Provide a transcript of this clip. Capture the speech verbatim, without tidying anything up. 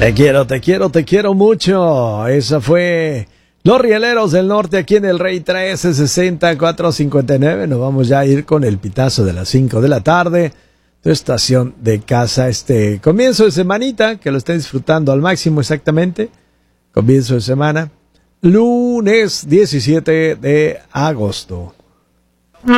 Te quiero, te quiero, te quiero mucho. Esa fue Los Rieleros del Norte aquí en el Rey trece sesenta, cuatrocientos cincuenta y nueve. Nos vamos ya a ir con el pitazo de las cinco de la tarde. Tu estación de casa, este comienzo de semanita, que lo estén disfrutando al máximo exactamente. Comienzo de semana, lunes diecisiete de agosto.